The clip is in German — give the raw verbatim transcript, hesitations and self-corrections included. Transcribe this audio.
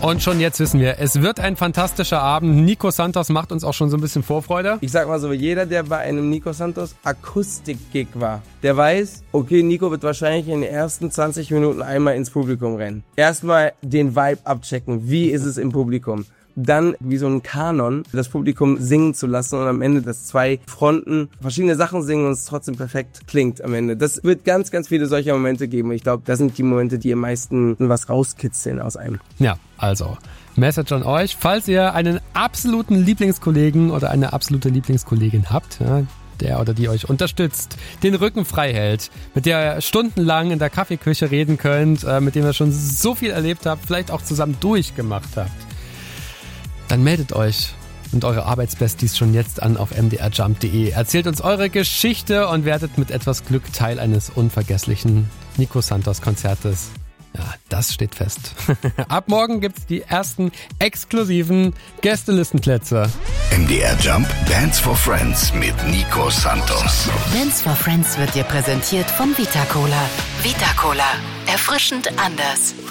Und schon jetzt wissen wir, es wird ein fantastischer Abend. Nico Santos macht uns auch schon so ein bisschen Vorfreude. Ich sag mal so, jeder, der bei einem Nico Santos Akustik-Gig war, der weiß, okay, Nico wird wahrscheinlich in den ersten zwanzig Minuten einmal ins Publikum rennen. Erstmal den Vibe abchecken. Wie ist es im Publikum? Dann wie so ein Kanon, das Publikum singen zu lassen und am Ende, dass zwei Fronten verschiedene Sachen singen und es trotzdem perfekt klingt am Ende. Das wird ganz, ganz viele solcher Momente geben. Ich glaube, das sind die Momente, die am meisten was rauskitzeln aus einem. Ja, also Message an euch, falls ihr einen absoluten Lieblingskollegen oder eine absolute Lieblingskollegin habt, ja, der oder die euch unterstützt, den Rücken frei hält, mit der ihr stundenlang in der Kaffeeküche reden könnt, äh, mit dem ihr schon so viel erlebt habt, vielleicht auch zusammen durchgemacht habt, dann meldet euch und eure Arbeitsbesties schon jetzt an auf m d r jump punkt d e. Erzählt uns eure Geschichte und werdet mit etwas Glück Teil eines unvergesslichen Nico Santos Konzertes. Ja, das steht fest. Ab morgen gibt's die ersten exklusiven Gästelistenplätze. M D R Jump Dance for Friends mit Nico Santos. Dance for Friends wird dir präsentiert von Vita Cola. Vita Cola. Erfrischend anders.